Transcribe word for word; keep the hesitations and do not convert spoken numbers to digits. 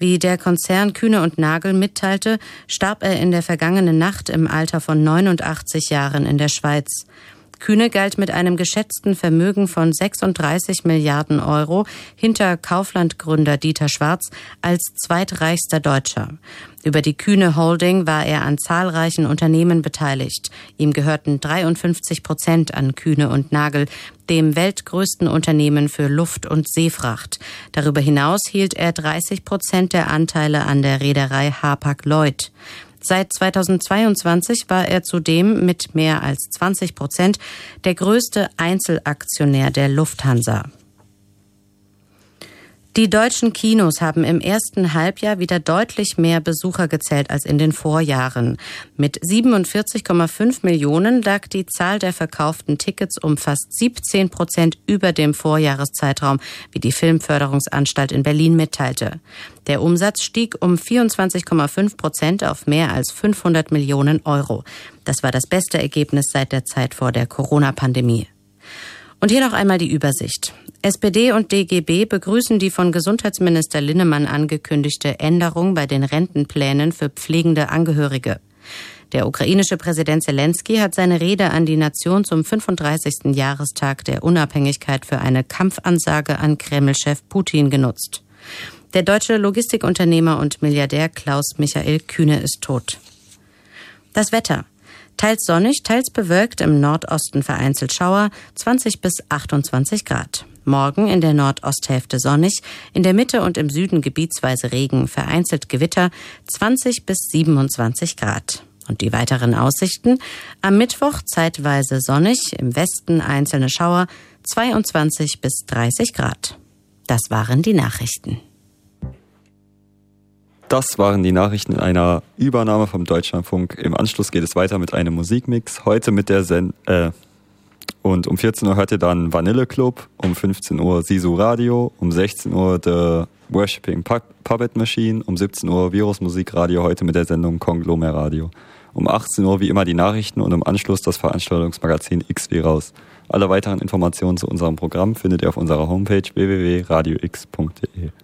Wie der Konzern Kühne und Nagel mitteilte, starb er in der vergangenen Nacht im Alter von neunundachtzig Jahren in der Schweiz. Kühne galt mit einem geschätzten Vermögen von sechsunddreißig Milliarden Euro hinter Kaufland-Gründer Dieter Schwarz als zweitreichster Deutscher. Über die Kühne Holding war er an zahlreichen Unternehmen beteiligt. Ihm gehörten dreiundfünfzig Prozent an Kühne und Nagel, dem weltgrößten Unternehmen für Luft- und Seefracht. Darüber hinaus hielt er dreißig Prozent der Anteile an der Reederei Hapag-Lloyd. Seit zweitausendzweiundzwanzig war er zudem mit mehr als zwanzig Prozent der größte Einzelaktionär der Lufthansa. Die deutschen Kinos haben im ersten Halbjahr wieder deutlich mehr Besucher gezählt als in den Vorjahren. Mit siebenundvierzig Komma fünf Millionen lag die Zahl der verkauften Tickets um fast siebzehn Prozent über dem Vorjahreszeitraum, wie die Filmförderungsanstalt in Berlin mitteilte. Der Umsatz stieg um vierundzwanzig Komma fünf Prozent auf mehr als fünfhundert Millionen Euro. Das war das beste Ergebnis seit der Zeit vor der Corona-Pandemie. Und hier noch einmal die Übersicht. S P D und D G B begrüßen die von Gesundheitsminister Linnemann angekündigte Änderung bei den Rentenplänen für pflegende Angehörige. Der ukrainische Präsident Zelensky hat seine Rede an die Nation zum fünfunddreißigsten Jahrestag der Unabhängigkeit für eine Kampfansage an Kreml-Chef Putin genutzt. Der deutsche Logistikunternehmer und Milliardär Klaus Michael Kühne ist tot. Das Wetter. Teils sonnig, teils bewölkt, im Nordosten vereinzelt Schauer, zwanzig bis achtundzwanzig Grad. Morgen in der Nordosthälfte sonnig, in der Mitte und im Süden gebietsweise Regen, vereinzelt Gewitter, zwanzig bis siebenundzwanzig Grad. Und die weiteren Aussichten: am Mittwoch zeitweise sonnig, im Westen einzelne Schauer, zweiundzwanzig bis dreißig Grad. Das waren die Nachrichten. Das waren die Nachrichten in einer Übernahme vom Deutschlandfunk. Im Anschluss geht es weiter mit einem Musikmix. Heute mit der Sen... Äh, und um vierzehn Uhr hört ihr dann Vanille Club, um fünfzehn Uhr Sisu Radio, um sechzehn Uhr The Worshipping Puppet Machine, um siebzehn Uhr Virus Musikradio, heute mit der Sendung Konglomer Radio. Um achtzehn Uhr wie immer die Nachrichten und im Anschluss das Veranstaltungsmagazin X W raus. Alle weiteren Informationen zu unserem Programm findet ihr auf unserer Homepage w w w punkt radio x punkt d e.